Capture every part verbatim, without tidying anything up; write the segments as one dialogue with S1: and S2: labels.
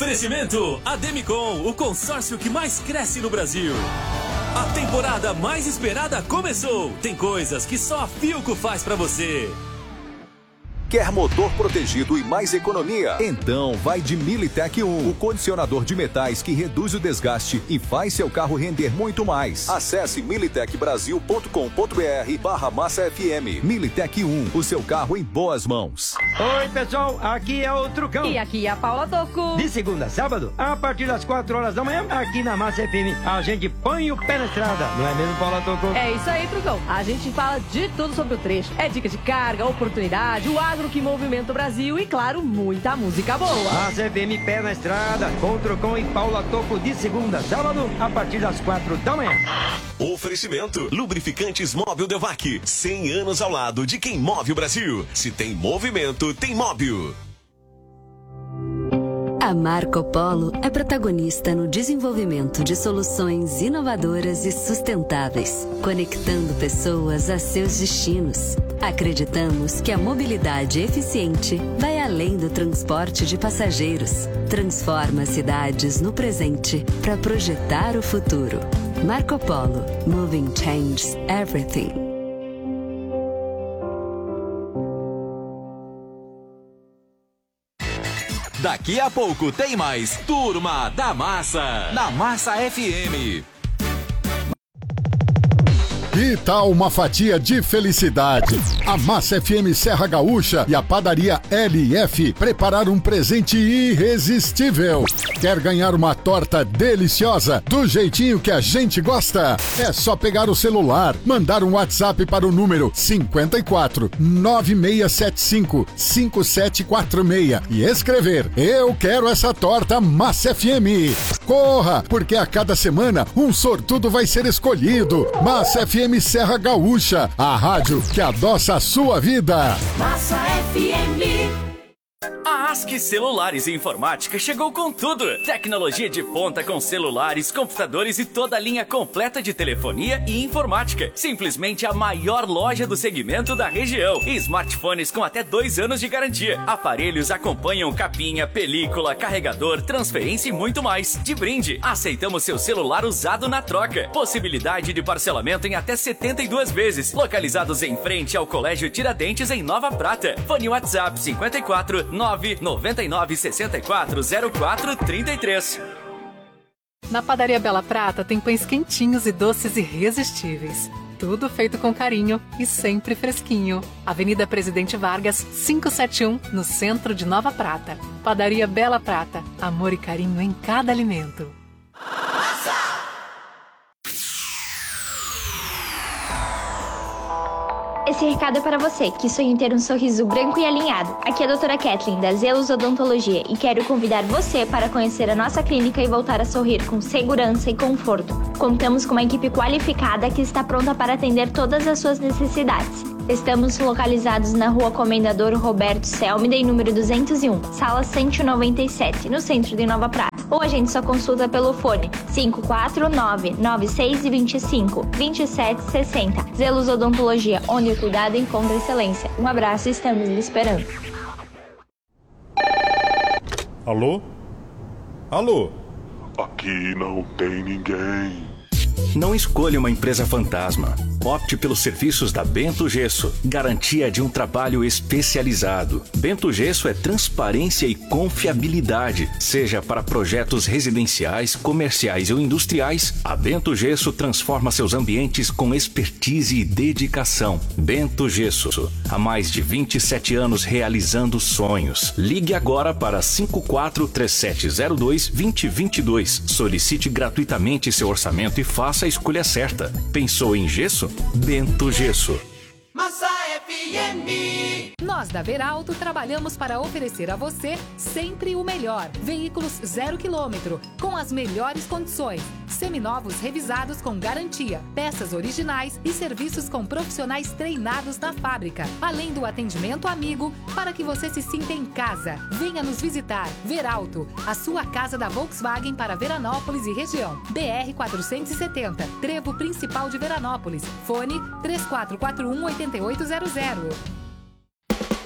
S1: Oferecimento Ademicon, o consórcio que mais cresce no Brasil. A temporada mais esperada começou. Tem coisas que só a Philco faz pra você.
S2: Quer motor protegido e mais economia? Então vai de Militec um, o condicionador de metais que reduz o desgaste e faz seu carro render muito mais. Acesse militec brasil ponto com ponto br barra massa F M. Militec um, o seu carro em boas mãos.
S3: Oi, pessoal, aqui é o Trucão.
S4: E aqui é a Paula Toco.
S3: De segunda a sábado, a partir das quatro horas da manhã, aqui na Massa F M, a gente põe o pé na estrada. Não é mesmo, Paula Toco?
S4: É isso aí, Trucão. A gente fala de tudo sobre o trecho. É dica de carga, oportunidade, o agro que movimenta o Brasil e, claro, muita música boa.
S3: Massa F M, pé na estrada, com Trucão e Paula Toco de segunda a sábado, a partir das quatro da manhã.
S5: Oferecimento: Lubrificantes Móbil Delvac. cem anos ao lado de quem move o Brasil. Se tem movimento, tem Móbil.
S6: A Marco Polo é protagonista no desenvolvimento de soluções inovadoras e sustentáveis, conectando pessoas a seus destinos. Acreditamos que a mobilidade eficiente vai além do transporte de passageiros. Transforma cidades no presente para projetar o futuro. Marco Polo. Moving changes everything.
S7: Daqui a pouco tem mais Turma da Massa, na Massa F M.
S8: Que tal uma fatia de felicidade? A Massa F M Serra Gaúcha e a padaria L F prepararam um presente irresistível. Quer ganhar uma torta deliciosa do jeitinho que a gente gosta? É só pegar o celular, mandar um WhatsApp para o número cinco quatro nove seis sete cinco cinco sete quatro seis e escrever: eu quero essa torta Massa F M. Corra, porque a cada semana um sortudo vai ser escolhido. Massa F M Serra Gaúcha, a rádio que adoça a sua vida.
S9: Massa F M.
S1: A ASC Celulares e Informática chegou com tudo. Tecnologia de ponta com celulares, computadores e toda a linha completa de telefonia e informática. Simplesmente a maior loja do segmento da região. E smartphones com até dois anos de garantia. Aparelhos acompanham capinha, película, carregador, transferência e muito mais. De brinde, aceitamos seu celular usado na troca. Possibilidade de parcelamento em até setenta e duas vezes. Localizados em frente ao Colégio Tiradentes, em Nova Prata. Fone WhatsApp cinco quatro nove nove nove seis quatro zero quatro três três.
S10: Na Padaria Bela Prata tem pães quentinhos e doces irresistíveis. Tudo feito com carinho e sempre fresquinho. Avenida Presidente Vargas, quinhentos e setenta e um, no centro de Nova Prata. Padaria Bela Prata. Amor e carinho em cada alimento.
S11: Esse recado é para você, que sonha em ter um sorriso branco e alinhado. Aqui é a doutora Kathleen, da Zelos Odontologia, e quero convidar você para conhecer a nossa clínica e voltar a sorrir com segurança e conforto. Contamos com uma equipe qualificada que está pronta para atender todas as suas necessidades. Estamos localizados na Rua Comendador Roberto Selmida, número duzentos e um, sala cento e noventa e sete, no centro de Nova Prata. Ou a gente só consulta pelo fone cinco quatro nove nove seis dois cinco dois sete seis zero. Zelos Odontologia, onde o cuidado encontra excelência. Um abraço e estamos lhe esperando.
S12: Alô? Alô?
S13: Aqui não tem ninguém.
S14: Não escolha uma empresa fantasma. Opte pelos serviços da Bento Gesso. Garantia de um trabalho especializado. Bento Gesso é transparência e confiabilidade. Seja para projetos residenciais, comerciais ou industriais, a Bento Gesso transforma seus ambientes com expertise e dedicação. Bento Gesso. Há mais de vinte e sete anos realizando sonhos. Ligue agora para cinco quatro três sete zero dois dois zero dois dois. Solicite gratuitamente seu orçamento e faça a escolha certa. Pensou em gesso? Bento Gesso.
S9: Massa F M.
S15: Nós da Veralto trabalhamos para oferecer a você sempre o melhor. Veículos zero quilômetro, com as melhores condições. Seminovos revisados com garantia, peças originais e serviços com profissionais treinados na fábrica. Além do atendimento amigo, para que você se sinta em casa. Venha nos visitar. Veralto, a sua casa da Volkswagen para Veranópolis e região. B R quatrocentos e setenta, Trevo Principal de Veranópolis. Fone três quatro quatro um oito oito zero zero.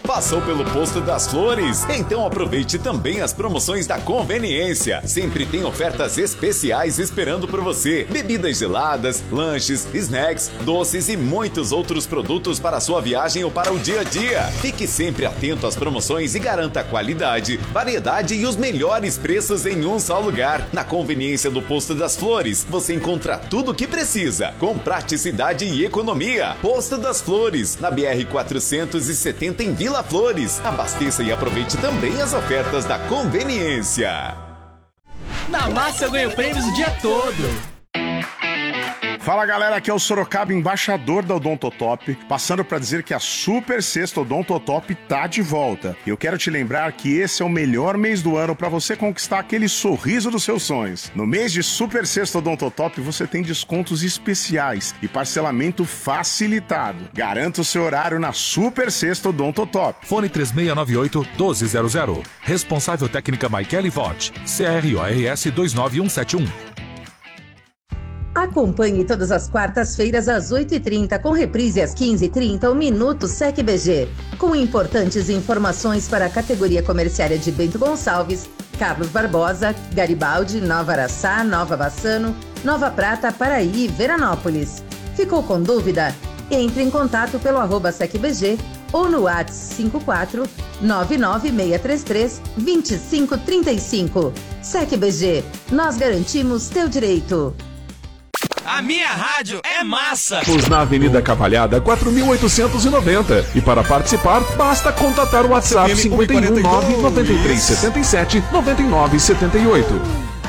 S16: Passou pelo Posto das Flores? Então aproveite também as promoções da conveniência. Sempre tem ofertas especiais esperando por você. Bebidas geladas, lanches, snacks, doces e muitos outros produtos para a sua viagem ou para o dia a dia. Fique sempre atento às promoções e garanta qualidade, variedade e os melhores preços em um só lugar. Na conveniência do Posto das Flores, você encontra tudo o que precisa, com praticidade e economia. Posto das Flores, na B R quatrocentos e setenta em Vila Flores. Abasteça e aproveite também as ofertas da conveniência.
S17: Na Massa eu ganho prêmios o dia todo.
S18: Fala galera, aqui é o Sorocaba, embaixador da Odontotop, passando para dizer que a Super Sexta Odontotop tá de volta. Eu quero te lembrar que esse é o melhor mês do ano para você conquistar aquele sorriso dos seus sonhos. No mês de Super Sexta Odontotop você tem descontos especiais e parcelamento facilitado. Garanta o seu horário na Super Sexta Odontotop.
S19: Fone três seis nove oito, um dois zero zero. Responsável técnica Michele Vott. C R O R S dois nove um sete um.
S20: Acompanhe todas as quartas-feiras às oito e trinta, com reprise às quinze e trinta, o Minuto S E C B G, com importantes informações para a categoria comerciária de Bento Gonçalves, Carlos Barbosa, Garibaldi, Nova Araçá, Nova Bassano, Nova Prata, Paraí e Veranópolis. Ficou com dúvida? Entre em contato pelo arroba S E C B G ou no WhatsApp cinco quatro nove nove seis três três, dois cinco três cinco. S E C B G, nós garantimos teu direito.
S17: A minha rádio é massa!
S19: Estamos na Avenida Cavalhada, quatro mil oitocentos e noventa. E para participar, basta contatar o WhatsApp cinco um nove, nove três sete sete, nove nove sete oito.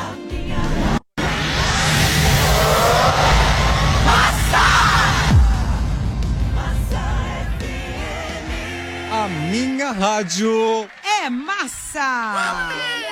S21: A minha rádio
S22: é massa!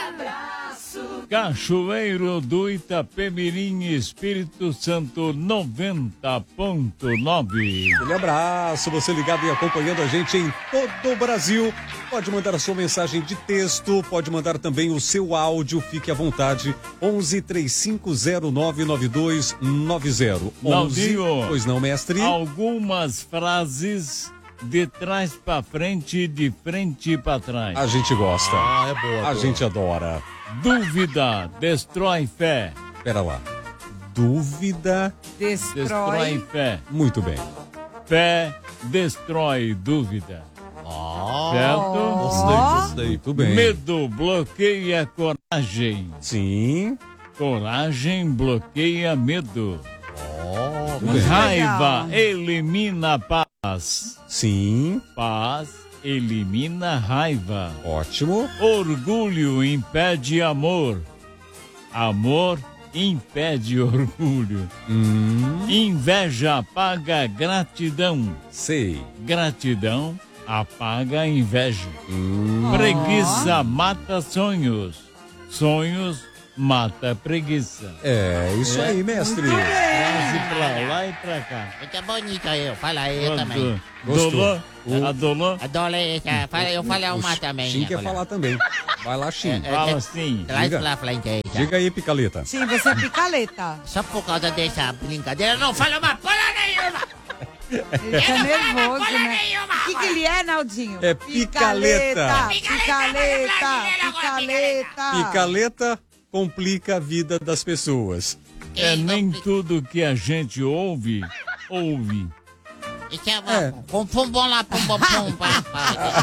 S23: Cachoeiro do Itapemirim, Espírito Santo noventa ponto nove.
S21: Um abraço, você ligado e acompanhando a gente em todo o Brasil. Pode mandar a sua mensagem de texto, pode mandar também o seu áudio, fique à vontade. onze, três cinco zero, nove nove dois nove zero. onze, pois não, mestre?
S23: Algumas frases de trás pra frente e de frente pra trás.
S21: A gente gosta.
S23: Ah, é boa.
S21: A boa. gente adora.
S23: Dúvida destrói fé.
S21: Pera lá. Dúvida
S22: destrói,
S23: destrói fé.
S21: Muito bem.
S23: Fé destrói dúvida.
S21: Ah,
S23: certo?
S21: Gostei, gostei. Muito bem.
S23: Medo bloqueia coragem.
S21: Sim.
S23: Coragem bloqueia medo.
S21: Oh,
S23: raiva elimina paz.
S21: Sim.
S23: Paz elimina raiva.
S21: Ótimo.
S23: Orgulho impede amor. Amor impede orgulho.
S21: Hum.
S23: Inveja apaga gratidão.
S21: Sei.
S23: Gratidão apaga inveja.
S21: Hum.
S23: Preguiça mata sonhos. Sonhos mata preguiça.
S21: É, isso é. aí, mestre.
S23: Frase pra lá e pra cá.
S24: Muito bonito aí, fala aí
S23: Quanto?
S24: também.
S23: Dolor?
S21: O...
S23: Adolor?
S24: Adolor, fala, eu falei uma
S21: o
S24: também.
S21: Xim quer falar também. Vai lá, Xim.
S23: É, Fala assim.
S24: Traz pra frente aí. Já.
S21: Diga aí, Picaleta.
S22: Sim, você é Picaleta.
S24: Só por causa dessa brincadeira, não fala uma porra nenhuma.
S22: Ele tá nervoso, né? O que, que ele é, Naldinho?
S21: É Picaleta.
S22: Picaleta, Picaleta.
S21: Picaleta complica a vida das pessoas.
S23: É, nem tudo que a gente ouve, ouve.
S24: É. Pum, pum, bom lá, pum, pum, pum, pá, pá.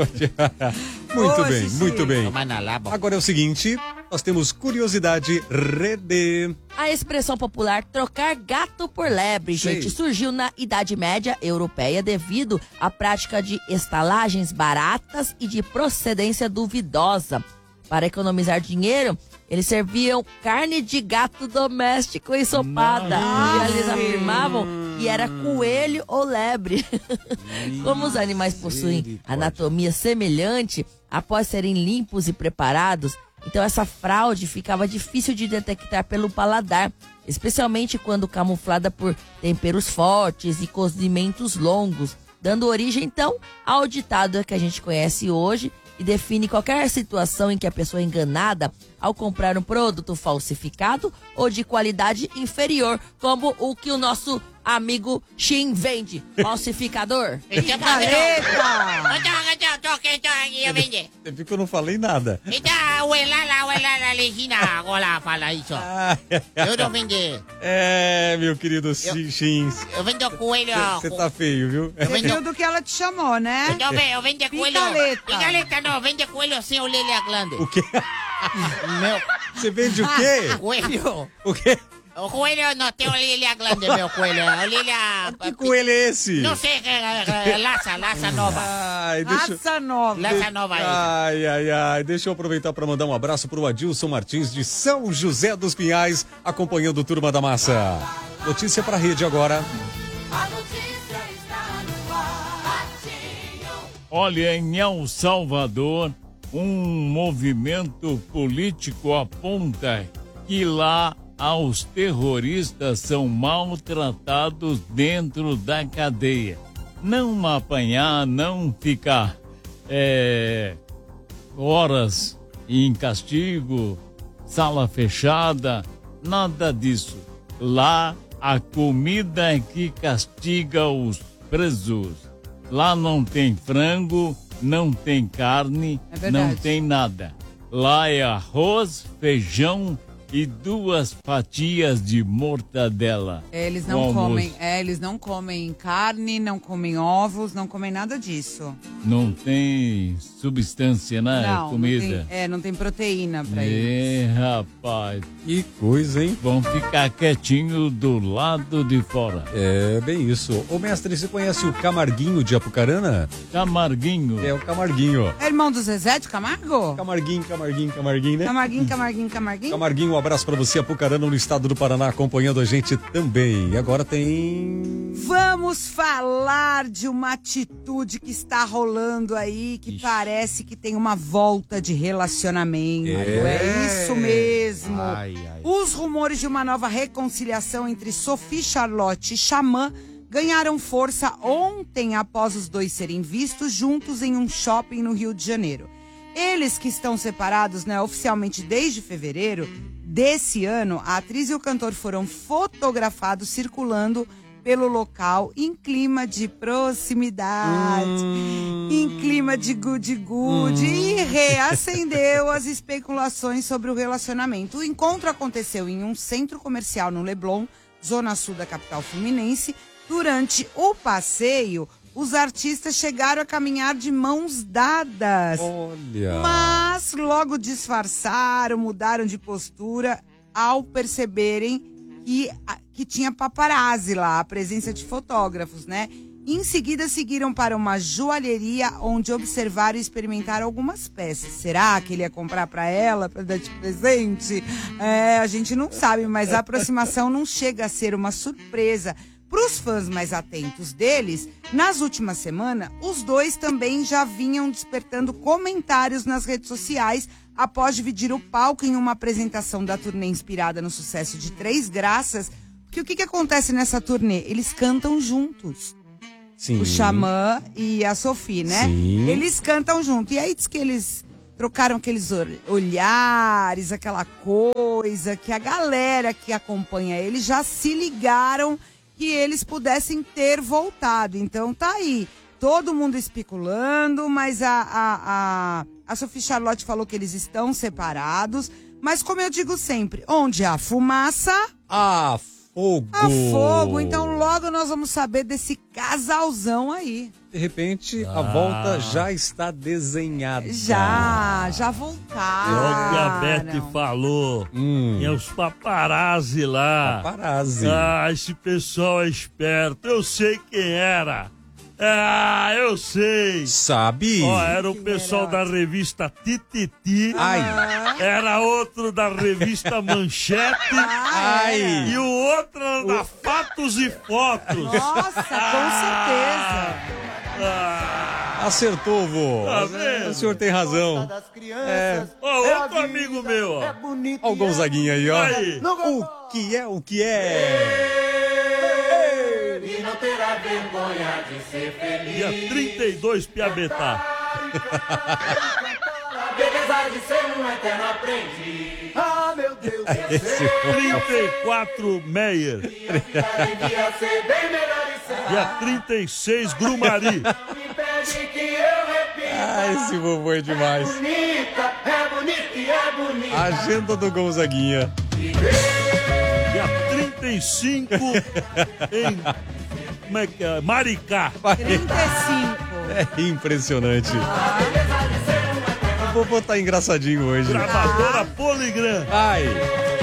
S21: Muito
S22: Hoje
S21: bem,
S22: sim.
S21: muito bem.
S24: Lá,
S21: agora é o seguinte, nós temos curiosidade Rede.
S25: A expressão popular trocar gato por lebre,
S21: Sei.
S25: gente, surgiu na Idade Média Europeia devido à prática de estalagens baratas e de procedência duvidosa. Para economizar dinheiro, eles serviam carne de gato doméstico ensopada. E eles afirmavam que era coelho ou lebre. Como os animais possuem anatomia semelhante, após serem limpos e preparados, então essa fraude ficava difícil de detectar pelo paladar, especialmente quando camuflada por temperos fortes e cozimentos longos, dando origem então ao ditado que a gente conhece hoje, e define qualquer situação em que a pessoa é enganada ao comprar um produto falsificado ou de qualidade inferior, como o que o nosso amigo Shin vende, falsificador.
S21: Você viu que eu não falei nada.
S24: Fala isso. Eu não vendo.
S21: É, meu querido Shin.
S24: Eu vendo coelho.
S21: Você tá feio, viu?
S22: Você viu do que ela te chamou, né?
S24: Eu, vendo, eu vendo coelho.
S22: Pitaleta.
S24: Pitaleta não, vende coelho sem o Lele Glande.
S21: O quê?
S24: Meu.
S21: Você vende o quê?
S24: Coelho.
S21: O quê?
S24: O coelho não tem o Lilia Glande, meu coelho. O Lilia...
S21: Que coelho é esse?
S24: Não sei, é, é, laça, laça nova.
S21: Ai, deixa...
S22: Laça nova.
S24: Laça nova aí.
S21: Ai, ai, ai. Deixa eu aproveitar para mandar um abraço pro Adilson Martins de São José dos Pinhais, acompanhando o Turma da Massa. Notícia pra rede agora.
S9: A notícia está no ar.
S23: Olha, em El Salvador, um movimento político aponta que lá os terroristas são maltratados dentro da cadeia. Não apanhar, não ficar é, horas em castigo, sala fechada, nada disso. Lá a comida é que castiga os presos. Lá não tem frango, não tem carne,
S22: É
S23: não
S22: verdade.
S23: tem nada. Lá é arroz, feijão e duas fatias de mortadela.
S22: É, eles
S23: no
S22: não
S23: almoço.
S22: comem, é, eles não comem carne, não comem ovos, não comem nada disso.
S23: Não tem substância na
S22: não,
S23: comida.
S22: Não tem, é, não tem proteína pra eles.
S23: É, rapaz.
S21: Que coisa, hein?
S23: Vão ficar quietinho do lado de fora.
S21: É, bem isso. Ô, mestre, você conhece o Camarguinho de Apucarana?
S23: Camarguinho.
S21: É, o Camarguinho.
S22: É irmão do Zezé de Camargo?
S21: Camarguinho, Camarguinho, Camarguinho, né?
S22: Camarguinho, Camarguinho, Camarguinho.
S21: Camarguinho, um abraço pra você, Apucarana, no estado do Paraná, acompanhando a gente também. E agora tem...
S22: Vamos falar de uma atitude que está rolando aí, que Ixi. parece que tem uma volta de relacionamento. É, é isso mesmo. Ai, ai. Os rumores de uma nova reconciliação entre Sophie Charlotte e Xamã ganharam força ontem após os dois serem vistos juntos em um shopping no Rio de Janeiro. Eles que estão separados, né, oficialmente desde fevereiro desse ano, a atriz e o cantor foram fotografados circulando pelo local em clima de proximidade, hum. em clima de good-good, hum. e reacendeu as especulações sobre o relacionamento. O encontro aconteceu em um centro comercial no Leblon, zona sul da capital fluminense. Durante o passeio, os artistas chegaram a caminhar de mãos dadas.
S21: Olha!
S22: Mas logo disfarçaram, mudaram de postura ao perceberem que, que tinha paparazzi lá, a presença de fotógrafos, né? Em seguida, seguiram para uma joalheria onde observaram e experimentaram algumas peças. Será que ele ia comprar para ela, para dar de presente? É, a gente não sabe, mas a aproximação não chega a ser uma surpresa. Para os fãs mais atentos deles, nas últimas semanas, os dois também já vinham despertando comentários nas redes sociais após dividir o palco em uma apresentação da turnê inspirada no sucesso de Três Graças. Porque o que, que acontece nessa turnê? Eles cantam juntos.
S21: Sim.
S22: O Xamã e a Sophie, né?
S21: Sim.
S22: Eles cantam junto. E aí diz que eles trocaram aqueles olhares, aquela coisa, que a galera que acompanha eles já se ligaram que eles pudessem ter voltado. Então tá aí, todo mundo especulando, mas a, a, a, a Sophie Charlotte falou que eles estão separados. Mas como eu digo sempre, onde há fumaça...
S21: há fogo.
S22: Há fogo, então logo nós vamos saber desse casalzão aí.
S21: De repente,
S23: ah.
S21: a volta já está desenhada.
S22: Já, já voltaram.
S23: É o que a Beth falou.
S21: Hum.
S23: É os paparazzi lá.
S21: Paparazzi.
S23: Ah, esse pessoal é esperto. Eu sei quem era. Ah, eu sei.
S21: Sabe?
S23: Ó, era o pessoal da revista Tititi.
S21: Ai.
S23: Era outro da revista Manchete.
S22: Ai.
S23: E o outro era da Fatos e Fotos.
S22: Nossa, com certeza.
S23: Ah.
S21: Acertou, vô.
S23: Tá vendo?
S21: O senhor tem razão.
S23: É. Ó, outro amigo meu, ó.
S21: Ó o Gonzaguinha aí, ó.
S23: Aí.
S21: O que é, o que é?
S9: E não terá vergonha de ser feliz.
S23: Dia trinta e dois, Piabetá.
S9: um eterno aprendiz. Ah, meu Deus, eu sei.
S2: trinta e quatro Meyer.
S9: Devia ser bem melhor e ser.
S2: Dia trinta e seis, Grumari.
S9: Não me pede que eu repita.
S21: Ah, esse vovô é demais.
S9: É bonita, é bonita e é bonita.
S21: Agenda do Gonzaguinha.
S2: Dia trinta e cinco em como é que é? Maricá.
S22: trinta e cinco.
S21: É impressionante. O vovô tá engraçadinho hoje.
S2: Gravadora Poligram.
S21: Ai.